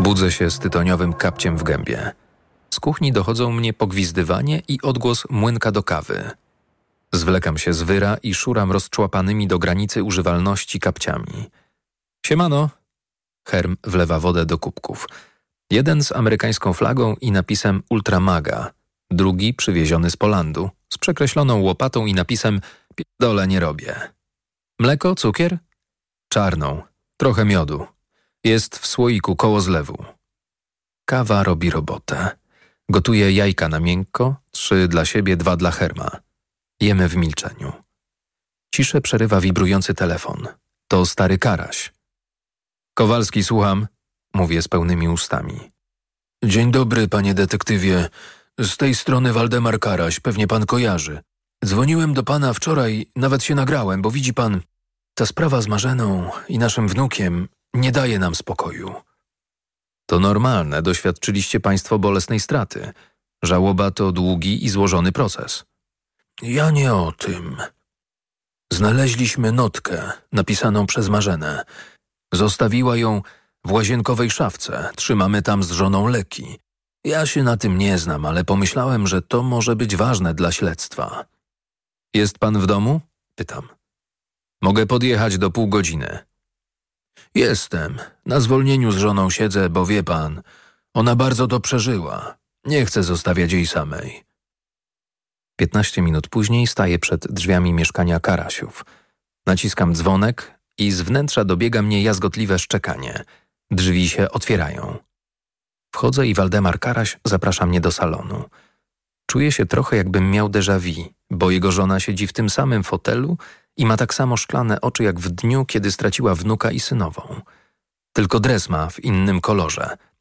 Budzę się z tytoniowym kapciem w gębie. Z kuchni dochodzą mnie pogwizdywanie i odgłos młynka do kawy. Zwlekam się z wyra i szuram rozczłapanymi do granicy używalności kapciami. Siemano! Herm wlewa wodę do kubków. Jeden z amerykańską flagą i napisem Ultramaga, drugi przywieziony z Polandu, z przekreśloną łopatą i napisem Pierdolę nie robię. Mleko, cukier? Czarną, trochę miodu. Jest w słoiku koło zlewu. Kawa robi robotę. Gotuję jajka na miękko, 3 dla siebie, 2 dla Herma. Jemy w milczeniu. Ciszę przerywa wibrujący telefon. To stary Karaś. Kowalski, słucham, mówię z pełnymi ustami. Dzień dobry, panie detektywie. Z tej strony Waldemar Karaś, pewnie pan kojarzy. Dzwoniłem do pana wczoraj, nawet się nagrałem, bo widzi pan, ta sprawa z Marzeną i naszym wnukiem nie daje nam spokoju. To normalne, doświadczyliście państwo bolesnej straty. Żałoba to długi i złożony proces. Ja nie o tym. Znaleźliśmy notkę napisaną przez Marzenę. Zostawiła ją w łazienkowej szafce. Trzymamy tam z żoną leki. Ja się na tym nie znam, ale pomyślałem, że to może być ważne dla śledztwa. Jest pan w domu? Pytam. Mogę podjechać do pół godziny. Jestem. Na zwolnieniu z żoną siedzę, bo wie pan, ona bardzo to przeżyła. Nie chcę zostawiać jej samej. 15 minut później staję przed drzwiami mieszkania Karasiów. Naciskam dzwonek i z wnętrza dobiega mnie jazgotliwe szczekanie. Drzwi się otwierają. Wchodzę i Waldemar Karaś zaprasza mnie do salonu. Czuję się trochę, jakbym miał déjà vu, bo jego żona siedzi w tym samym fotelu i ma tak samo szklane oczy jak w dniu, kiedy straciła wnuka i synową. Tylko dres ma w innym kolorze.